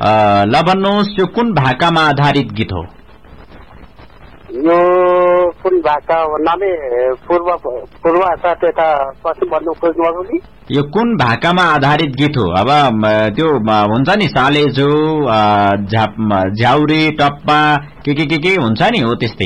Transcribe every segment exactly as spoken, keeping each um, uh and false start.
ल भन्नुहोस् यो कुन भाकामा आधारित गीत हो? यो कुन भाका भन्नाले पूर्व पूर्व अथवा त्यता पश्चिम भन्नु खोज्नुभएको कि? यो कुन भाकामा आधारित गीत हो? अब त्यो हुन्छ नि सालेजो, झ्याउरे, टप्पा के के के के हुन्छ नि, हो त्यस्तै।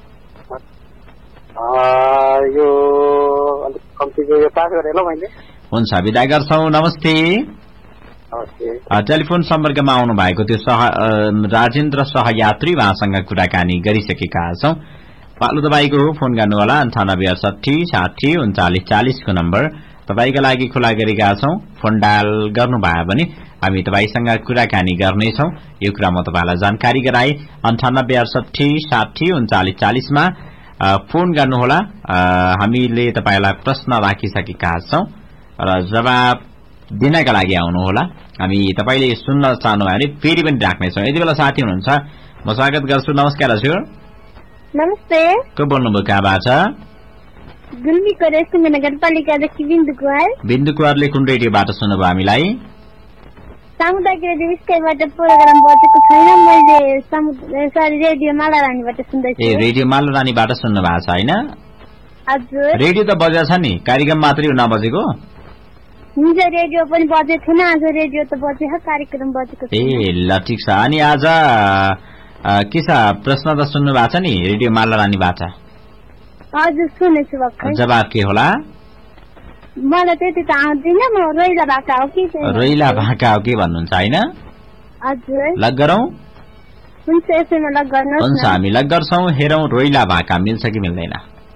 यो कम्ती पास गरेँ ल मैले। हुन्छ, बिदा गर्छौँ, नमस्ते। टेलिफोन सम्पर्कमा आउनु भएको त्यो सह राजेन्द्र सहयात्री उहाँसँग कुराकानी गरिसकेका छौं। पालो तपाईँको हो, फोन गर्नुहोला अन्ठानब्बे अडसठी साठी उन्चालिस चालिसको नम्बर तपाईँका लागि खुला गरेका छौं। फोन डायल गर्नुभयो भने हामी तपाईँसँग कुराकानी गर्नेछौं। यो कुरा म तपाईँलाई जानकारी गराए। अन्ठानब्बे अडसठी साठी उन्चालिस चालिसमा फोन गर्नुहोला। हामीले तपाईँलाई प्रश्न राखिसकेका छौं र जवाब दिनका लागि आउनुहोला। हामी तपाईले सुन्न चाहनुभयो भने फेरि पनि राख्नेछौँ। यति बेला साथी हुनुहुन्छ, म स्वागत गर्छु। नमस्कार हजुर। नमस्ते। को बोल्नुभयो, कहाँबाट? गुल्मीको रेसुङ्गे नगरपालिकादेखि बिन्दु कुमार। बिन्दु कुमारले कुन रेडियोबाट सुन्नुभयो हामीलाई? सामुदायिक रेडियो स्काईबाट प्रोग्राम बजेको छैन, मैले सरी रेडियो मालारानीबाट सुन्दैछु। ए रेडियो मालारानीबाट सुन्नु भएको छ हैन? हजुर। रेडियो त बजेको छ नि, कार्यक्रम मात्रै नबजेको? हिजो रेडियो पनि बजेको थिएन, आज रेडियो त बजेको, कार्यक्रम बजेको छ। ए ल ठिक छ। अनि आज के छ, प्रश्न त सुन्नु भएको छ नि रेडियो मालारानीबाट? हजुर सुनेछु भर्खर। जवाब के होला? मलाई त्यति त आउँदैन, म रोइला भाका हो कि? रोइला भाका हो कि भन्नुहुन्छ हैन? हजुर। लग गरौँ? हुन्छ, यसैमा लग गर्नुहोस्। हुन्छ, हामी लग गर्छौँ। हेरौँ रोइला भाका मिल्छ कि मिल्दैन।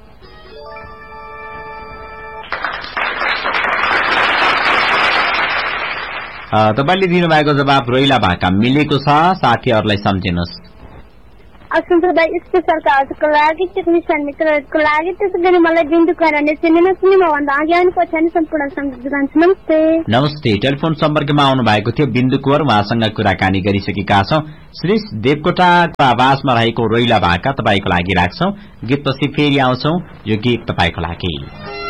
तपाईले दिनुभएको जवाब रोइला भाका मिलेको छ। साथीहरूलाई सम्झिनुहोस्। असम्प्रदाय स्पेशलका हजुरको लागि, टेक्निसियन मित्रहरूको लागि, त्यसै गरी मलाई बिन्दु कुमारले चिनेन सुनिम भन्दा अघि आउनु पछाडि सम्पूर्ण सम्झिन्छु। नमस्ते। नमस्ते। टेलिफोन सम्पर्कमा आउनु भएको थियो बिन्दु कुमार, उहाँसँग कुराकानी गरिसकेका छौं। श्री देवकोटाको आवाजमा रहेको रोइला भाका तपाईँको लागि राख्छौं। गीतपछि फेरि आउँछौं। यो गीत तपाईँको लागि।